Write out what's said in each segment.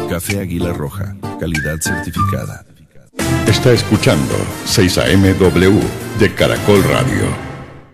Café Águila Roja, calidad certificada. Está escuchando 6am-W de Caracol Radio.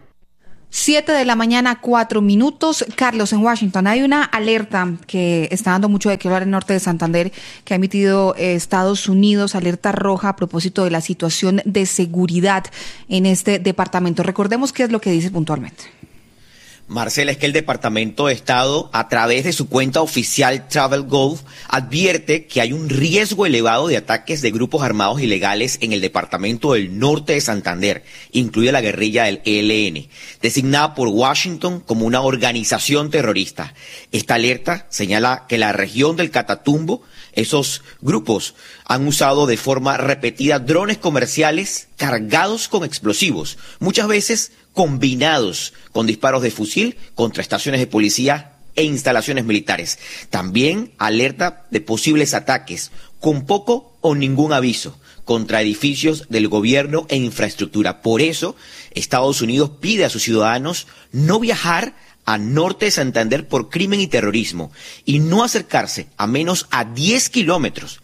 7:04 a.m. Carlos, en Washington hay una alerta que está dando mucho de qué hablar en norte de Santander, que ha emitido Estados Unidos, alerta roja a propósito de la situación de seguridad en este departamento. Recordemos qué es lo que dice puntualmente. Marcela, es que el Departamento de Estado, a través de su cuenta oficial TravelGov, advierte que hay un riesgo elevado de ataques de grupos armados ilegales en el departamento del norte de Santander, incluida la guerrilla del ELN, designada por Washington como una organización terrorista. Esta alerta señala que la región del Catatumbo, esos grupos han usado de forma repetida drones comerciales cargados con explosivos, muchas veces combinados con disparos de fusil contra estaciones de policía e instalaciones militares. También alerta de posibles ataques con poco o ningún aviso contra edificios del gobierno e infraestructura. Por eso, Estados Unidos pide a sus ciudadanos no viajar a norte de Santander por crimen y terrorismo y no acercarse a menos a 10 kilómetros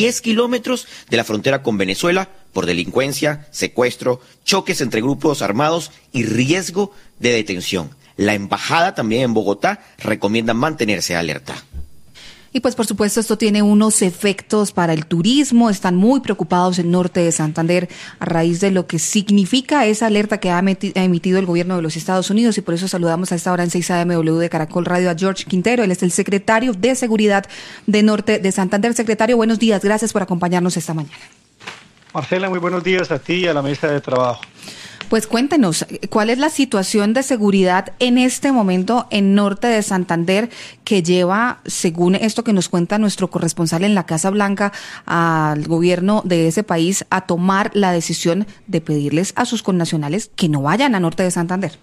de la frontera con Venezuela por delincuencia, secuestro, choques entre grupos armados y riesgo de detención. La embajada también en Bogotá recomienda mantenerse alerta. Y pues por supuesto esto tiene unos efectos para el turismo, están muy preocupados en norte de Santander a raíz de lo que significa esa alerta que ha emitido el gobierno de los Estados Unidos, y por eso saludamos a esta hora en 6am-W de Caracol Radio a George Quintero. Él es el secretario de Seguridad de norte de Santander. Secretario, buenos días, gracias por acompañarnos esta mañana. Marcela, muy buenos días a ti y a la mesa de trabajo. Pues cuéntenos, ¿cuál es la situación de seguridad en este momento en norte de Santander que lleva, según esto que nos cuenta nuestro corresponsal en la Casa Blanca, al gobierno de ese país a tomar la decisión de pedirles a sus connacionales que no vayan a norte de Santander?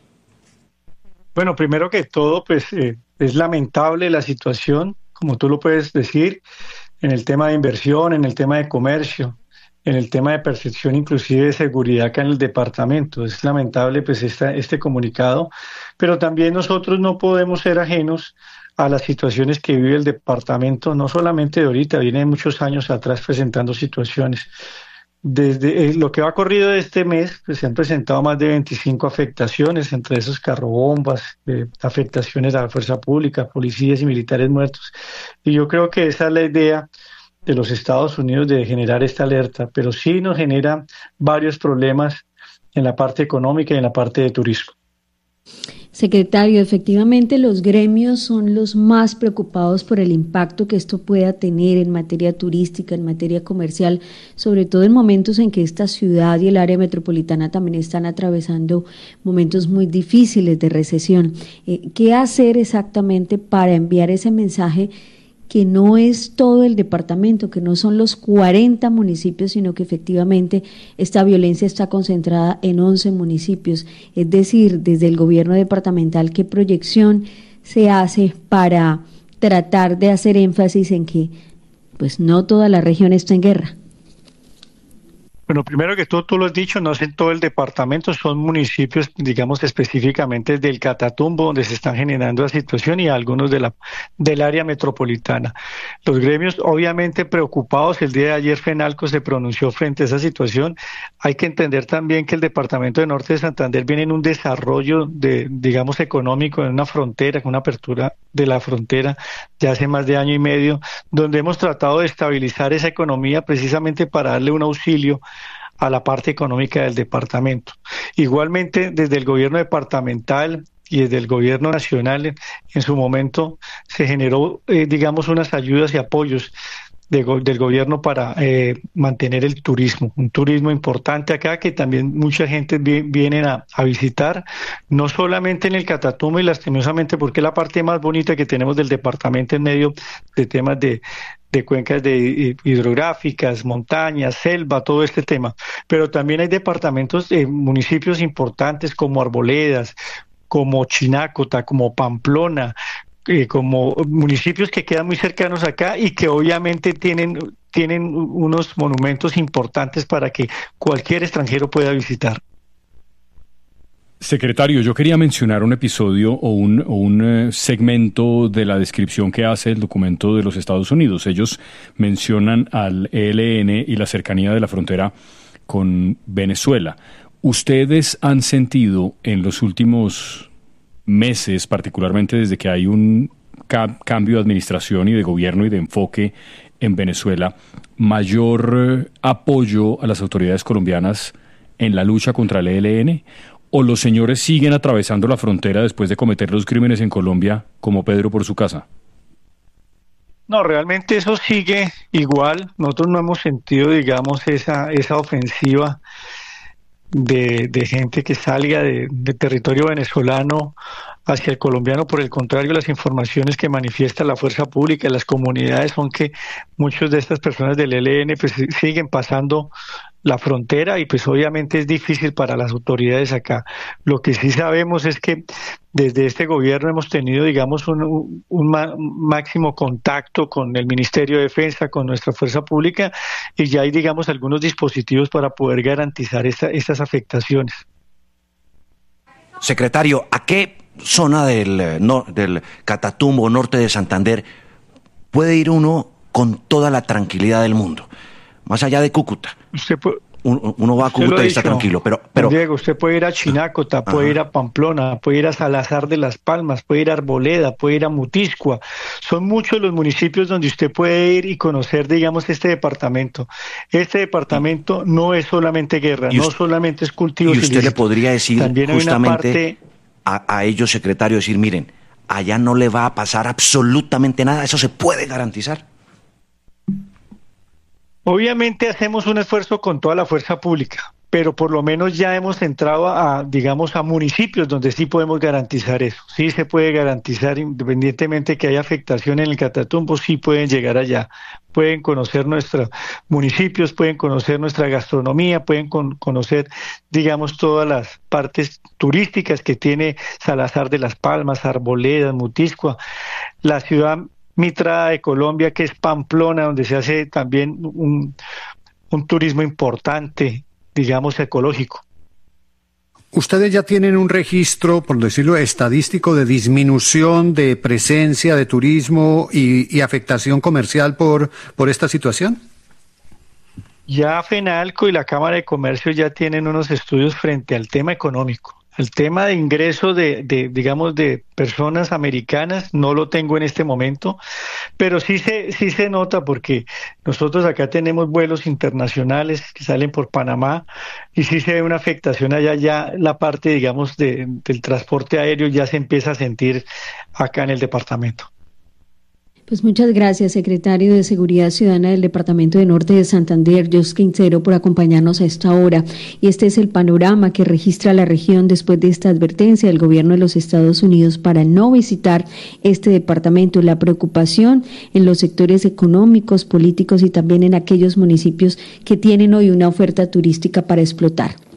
Bueno, primero que todo, pues es lamentable la situación, como tú lo puedes decir, en el tema de inversión, en el tema de comercio, en el tema de percepción inclusive de seguridad acá en el departamento. Es lamentable pues este comunicado, pero también nosotros no podemos ser ajenos a las situaciones que vive el departamento, no solamente de ahorita, viene de muchos años atrás presentando situaciones. Desde lo que va corrido de este mes, pues se han presentado más de 25 afectaciones, entre esos carrobombas, afectaciones a la fuerza pública, policías y militares muertos. Y yo creo que esa es la idea de los Estados Unidos de generar esta alerta, pero sí nos genera varios problemas en la parte económica y en la parte de turismo. Secretario, efectivamente los gremios son los más preocupados por el impacto que esto pueda tener en materia turística, en materia comercial, sobre todo en momentos en que esta ciudad y el área metropolitana también están atravesando momentos muy difíciles de recesión. ¿Qué hacer exactamente para enviar ese mensaje que no es todo el departamento, que no son los 40 municipios, sino que efectivamente esta violencia está concentrada en 11 municipios? Es decir, desde el gobierno departamental, ¿qué proyección se hace para tratar de hacer énfasis en que pues no toda la región está en guerra? Bueno, primero que todo, tú lo has dicho, no es en todo el departamento, son municipios, digamos específicamente del Catatumbo, donde se están generando la situación, y algunos del área metropolitana. Los gremios, obviamente preocupados, el día de ayer FENALCO se pronunció frente a esa situación. Hay que entender también que el departamento de Norte de Santander viene en un desarrollo digamos económico, en una frontera, con una apertura de la frontera ya hace más de año y medio, donde hemos tratado de estabilizar esa economía precisamente para darle un auxilio a la parte económica del departamento. Igualmente, desde el gobierno departamental y desde el gobierno nacional, en su momento se generó, digamos, unas ayudas y apoyos del gobierno para mantener el turismo, un turismo importante acá que también mucha gente viene a visitar, no solamente en el Catatumbo y lastimosamente porque es la parte más bonita que tenemos del departamento en medio de temas de cuencas hidrográficas, montañas, selva, todo este tema, pero también hay departamentos, municipios importantes como Arboledas, como Chinácota, como Pamplona, como municipios que quedan muy cercanos acá y que obviamente tienen unos monumentos importantes para que cualquier extranjero pueda visitar. Secretario, yo quería mencionar un episodio o un segmento de la descripción que hace el documento de los Estados Unidos. Ellos mencionan al ELN y la cercanía de la frontera con Venezuela. ¿Ustedes han sentido en los últimos meses, particularmente desde que hay un cambio de administración y de gobierno y de enfoque en Venezuela, mayor apoyo a las autoridades colombianas en la lucha contra el ELN? ¿O los señores siguen atravesando la frontera después de cometer los crímenes en Colombia como Pedro por su casa? No, realmente eso sigue igual. Nosotros no hemos sentido, digamos, esa ofensiva de gente que salga de territorio venezolano hacia el colombiano. Por el contrario, las informaciones que manifiesta la fuerza pública y las comunidades son que muchas de estas personas del ELN pues siguen pasando la frontera y pues obviamente es difícil para las autoridades acá. Lo que sí sabemos es que desde este gobierno hemos tenido, digamos, un máximo contacto con el Ministerio de Defensa, con nuestra fuerza pública, y ya hay, digamos, algunos dispositivos para poder garantizar estas afectaciones. Secretario, ¿a qué zona del Catatumbo, norte de Santander, puede ir uno con toda la tranquilidad del mundo? Más allá de Cúcuta. Uno va a Cúcuta y está tranquilo, pero Diego, usted puede ir a Chinácota, puede ir a Pamplona, puede ir a Salazar de las Palmas, puede ir a Arboleda, puede ir a Mutiscua. Son muchos los municipios donde usted puede ir y conocer, digamos, este departamento. Este departamento no es solamente guerra, no solamente es cultivo. Y usted le podría decir también justamente a ellos, secretario, decir, miren, allá no le va a pasar absolutamente nada, eso se puede garantizar. Obviamente hacemos un esfuerzo con toda la fuerza pública, pero por lo menos ya hemos entrado a municipios donde sí podemos garantizar eso. Sí se puede garantizar, independientemente que haya afectación en el Catatumbo, sí pueden llegar allá. Pueden conocer nuestros municipios, pueden conocer nuestra gastronomía, pueden conocer, digamos, todas las partes turísticas que tiene Salazar de las Palmas, Arboleda, Mutiscua, la ciudad mitrada de Colombia, que es Pamplona, donde se hace también un turismo importante, digamos, ecológico. ¿Ustedes ya tienen un registro, por decirlo, estadístico de disminución de presencia de turismo y afectación comercial por esta situación? Ya FENALCO y la Cámara de Comercio ya tienen unos estudios frente al tema económico. El tema de ingreso de personas americanas no lo tengo en este momento, pero sí se nota porque nosotros acá tenemos vuelos internacionales que salen por Panamá y sí se ve una afectación allá, ya la parte, digamos, del transporte aéreo ya se empieza a sentir acá en el departamento. Pues muchas gracias, secretario de Seguridad Ciudadana del Departamento de Norte de Santander, Jos Quintero, por acompañarnos a esta hora. Y este es el panorama que registra la región después de esta advertencia del gobierno de los Estados Unidos para no visitar este departamento. La preocupación en los sectores económicos, políticos y también en aquellos municipios que tienen hoy una oferta turística para explotar.